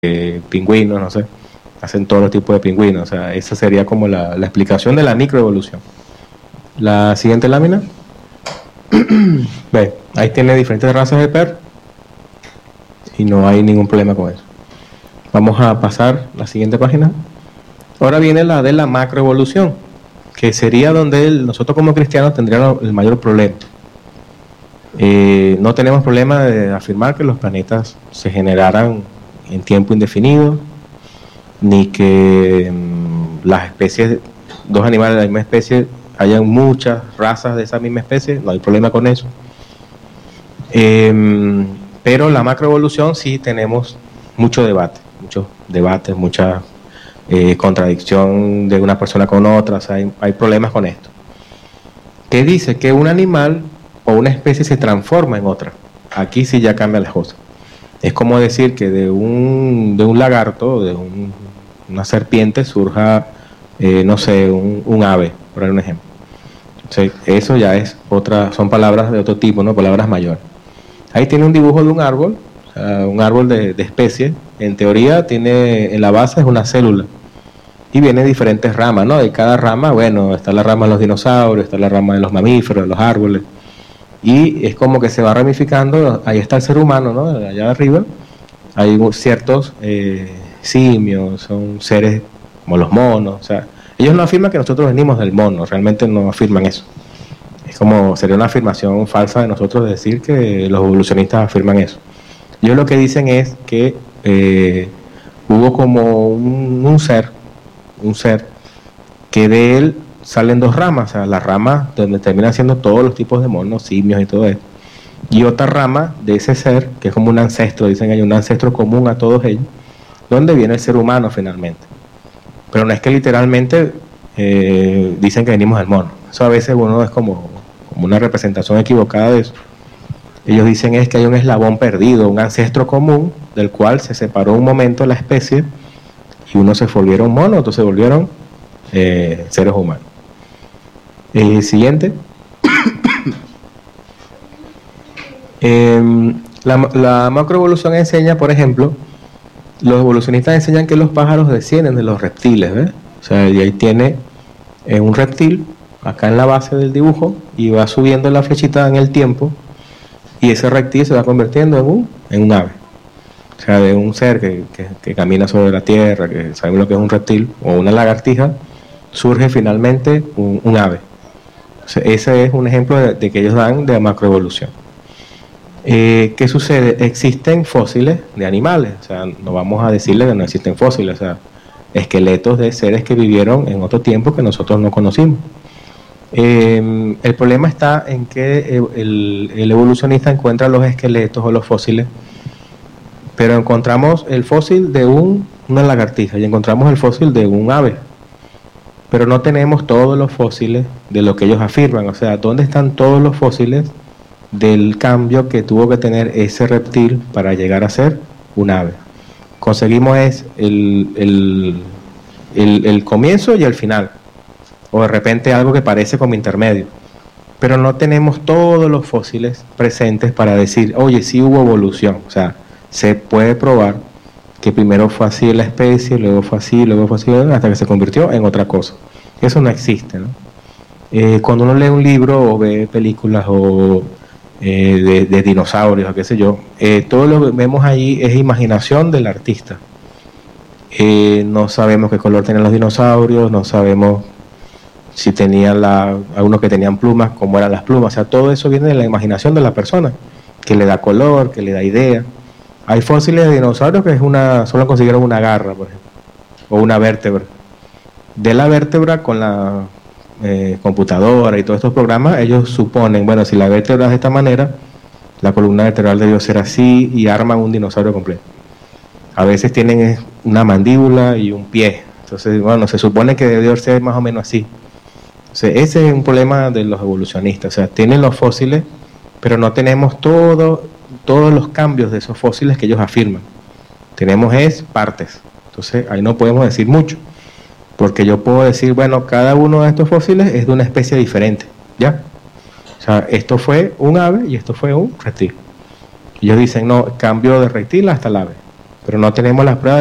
pingüinos, no sé, hacen todos los tipos de pingüinos. O sea, esa sería como la explicación de la microevolución. La siguiente lámina. Ve, ahí tiene diferentes razas de perro y no hay ningún problema con eso. Vamos a pasar a la siguiente página. Ahora viene la de la macroevolución, que sería donde nosotros como cristianos tendríamos el mayor problema. No tenemos problema de afirmar que los planetas se generaran en tiempo indefinido, ni que las especies, dos animales de la misma especie, hayan muchas razas de esa misma especie, no hay problema con eso. Pero la macroevolución sí tenemos muchos debates, mucha contradicción de una persona con otra, o sea, hay problemas con esto. ¿Qué dice? Que un animal o una especie se transforma en otra. Aquí sí ya cambia las cosas. Es como decir que de un lagarto, de una serpiente, surja, no sé, un ave, por dar un ejemplo. O sea, eso ya es otra, son palabras de otro tipo, ¿no? Palabras mayores. Ahí tiene un dibujo de un árbol, o sea, un árbol de especie. En teoría tiene, en la base es una célula. Y vienen diferentes ramas, ¿no? De cada rama, bueno, está la rama de los dinosaurios, está la rama de los mamíferos, de los árboles. Y es como que se va ramificando, ahí está el ser humano, ¿no? Allá arriba hay ciertos simios, son seres como los monos, o sea, ellos no afirman que nosotros venimos del mono, realmente no afirman eso. Es como, sería una afirmación falsa de nosotros decir que los evolucionistas afirman eso. Ellos lo que dicen es que hubo como un ser que de él salen dos ramas, o sea, la rama donde terminan siendo todos los tipos de monos, simios y todo eso, y otra rama de ese ser, que es como un ancestro, dicen que hay un ancestro común a todos ellos, donde viene el ser humano finalmente. Pero no es que literalmente dicen que venimos del mono, eso a veces uno es como una representación equivocada de eso. Ellos dicen es que hay un eslabón perdido, un ancestro común, del cual se separó un momento la especie, y unos se volvieron monos, otros se volvieron seres humanos. Siguiente. La macroevolución enseña, por ejemplo, los evolucionistas enseñan que los pájaros descienden de los reptiles, ¿ves? O sea, y ahí tiene un reptil acá en la base del dibujo y va subiendo la flechita en el tiempo y ese reptil se va convirtiendo en un ave. O sea, de un ser que camina sobre la tierra, que sabemos lo que es un reptil o una lagartija, surge finalmente un ave. O sea, ese es un ejemplo de que ellos dan de macroevolución. ¿Qué sucede? Existen fósiles de animales, o sea, no vamos a decirle que no existen fósiles, o sea, esqueletos de seres que vivieron en otro tiempo que nosotros no conocimos. El problema está en que el evolucionista encuentra los esqueletos o los fósiles, pero encontramos el fósil de una lagartija y encontramos el fósil de un ave, pero no tenemos todos los fósiles de lo que ellos afirman. O sea, ¿dónde están todos los fósiles del cambio que tuvo que tener ese reptil para llegar a ser un ave? Conseguimos es el comienzo y el final, o de repente algo que parece como intermedio, pero no tenemos todos los fósiles presentes para decir, oye, sí hubo evolución. O sea, se puede probar que primero fue así la especie, luego fue así, hasta que se convirtió en otra cosa. Eso no existe, ¿no? Cuando uno lee un libro o ve películas o de dinosaurios o qué sé yo, todo lo que vemos ahí es imaginación del artista. No sabemos qué color tenían los dinosaurios, no sabemos si tenían algunos que tenían plumas, cómo eran las plumas. O sea, todo eso viene de la imaginación de la persona, que le da color, que le da idea. Hay fósiles de dinosaurios que solo consiguieron una garra, por ejemplo, o una vértebra. De la vértebra, con la computadora y todos estos programas, ellos suponen, bueno, si la vértebra es de esta manera, la columna vertebral debió ser así, y arman un dinosaurio completo. A veces tienen una mandíbula y un pie, entonces, bueno, se supone que debió ser más o menos así. Entonces, ese es un problema de los evolucionistas. O sea, tienen los fósiles, pero no tenemos todos los cambios de esos fósiles que ellos afirman. Tenemos partes. Entonces, ahí no podemos decir mucho, porque yo puedo decir, bueno, cada uno de estos fósiles es de una especie diferente, ¿ya? O sea, esto fue un ave y esto fue un reptil. Ellos dicen, no, cambio de reptil hasta el ave. pero no tenemos las pruebas